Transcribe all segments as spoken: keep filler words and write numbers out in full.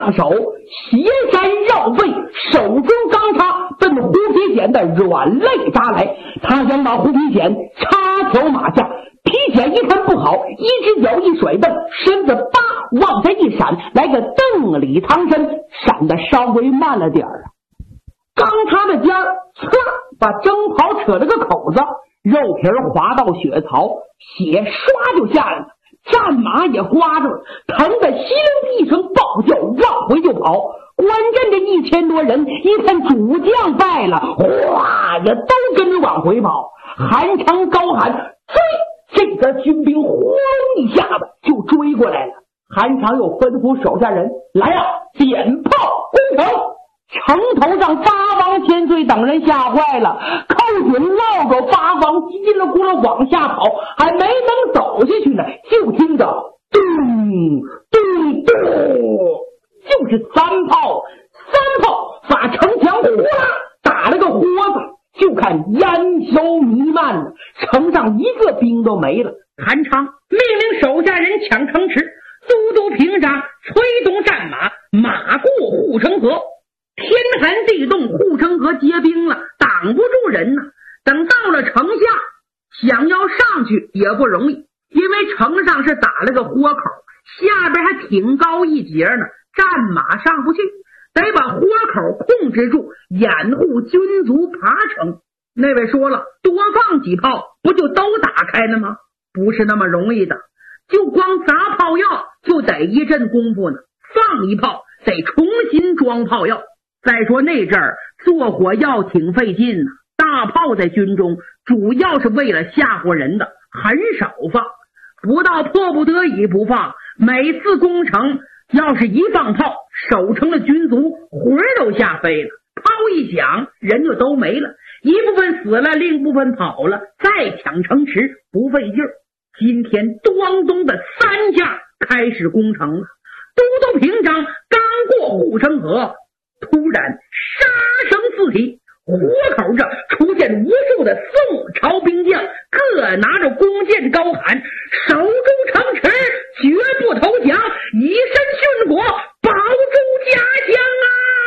手斜山绕背，手中钢叉奔胡皮简的软肋扎来。他想把胡皮简插条马下，皮简一看不好，一只脚一甩蹬，身子叭往下一闪，来个蹬里藏身，闪得稍微慢了点儿啊。钢叉的尖儿呲把征袍扯了个口子，肉皮滑到血槽，血唰就下来了。战马也刮着了，疼得稀灵一声暴叫，往回就跑。关阵这一千多人一看主将败了，哗也都跟着往回跑。韩昌高喊追，这个军兵呼隆一下子就追过来了。韩昌又吩咐手下人来呀、啊，点炮攻城。城头上八王千岁等人吓坏了，寇准绕着八王叽里咕噜往下跑，还没等走下去呢，就听着咚咚咚，就是三炮，三炮把城墙呼啦打了个豁子，就看烟硝弥漫了，城上一个兵都没了。韩昌命令手下人抢城池，都督平章催动战马，马过护城河。天寒地冻，护城河结冰了，挡不住人呐。等到了城下，想要上去也不容易，因为城上是打了个豁口，下边还挺高一截呢，战马上不去，得把豁口控制住，掩护军卒爬城。那位说了，多放几炮不就都打开了吗？不是那么容易的，就光砸炮药就得一阵功夫呢，放一炮得重新装炮药。再说那阵儿做火药挺费劲呢、啊，大炮在军中主要是为了吓唬人的，很少放，不到迫不得已不放。每次攻城要是一放炮，守城的军卒魂儿都吓飞了，炮一响人就都没了，一部分死了，另一部分跑了，再抢城池不费劲儿。今天咣咚的三下开始攻城了，都督平章刚过护城河，突然杀声四起，豁口这出现无数的宋朝兵将，各拿着弓箭高喊守住城池，绝不投降，以身殉国，保住家乡啊！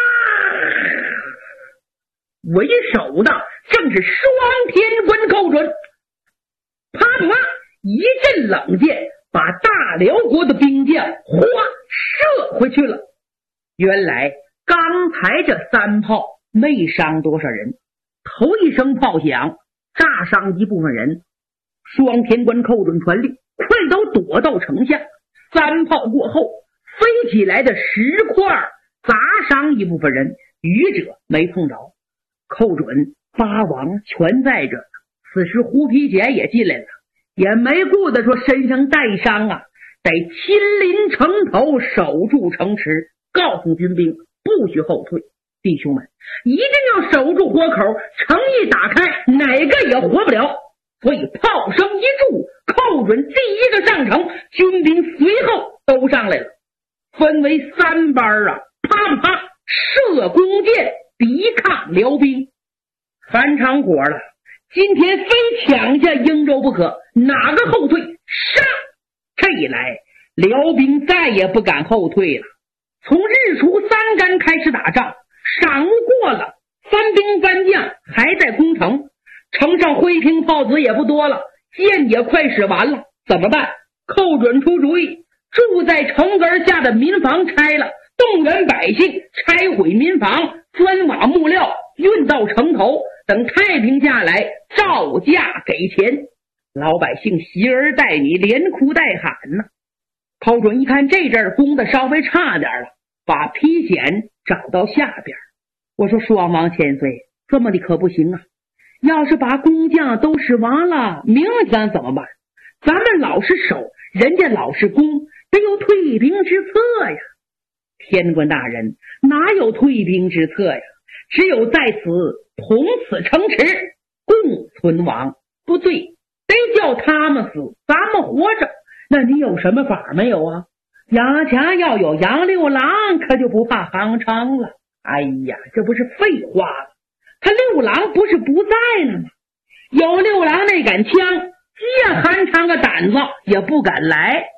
为首的正是双天官寇准，啪啪一阵冷箭把大辽国的兵将哗射回去了。原来刚才这三炮没伤多少人，头一声炮响炸伤一部分人，双天官寇准传令，快都躲到城下。三炮过后，飞起来的石块砸伤一部分人，余者没碰着。寇准八王全在这，此时胡皮简也进来了，也没顾得说身上带伤啊，得亲临城头守住城池，告诉军兵不许后退。弟兄们，一定要守住豁口，城一打开，哪个也活不了。所以炮声一住，寇准第一个上城，军兵随后都上来了，分为三班啊，啪啪射弓箭抵抗辽兵。翻场火了，今天非抢下英州不可，哪个后退杀！这一来，辽兵再也不敢后退了。从日出三竿开始打仗，晌午过了，三兵三将还在攻城，城上灰瓶炮子也不多了，箭也快使完了，怎么办？寇准出主意，住在城根下的民房拆了，动员百姓拆毁民房，砖瓦木料运到城头，等太平下来照价给钱。老百姓携儿带女，连哭带喊呢。寇准一看这阵儿攻的稍微差点了，把皮简找到下边。我说双王千岁，这么的可不行啊，要是把工匠都使完了，明天怎么办？咱们老是守，人家老是攻，得有退兵之策呀。天官大人，哪有退兵之策呀？只有在此同此城池，共存亡。不对，得叫他们死，咱们活着。那你有什么法没有啊？杨家要有杨六郎，可就不怕韩昌了。哎呀，这不是废话了，他六郎不是不在了吗？有六郎那杆枪，借韩昌个胆子也不敢来。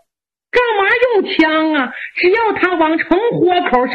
干嘛用枪啊？只要他往城活口上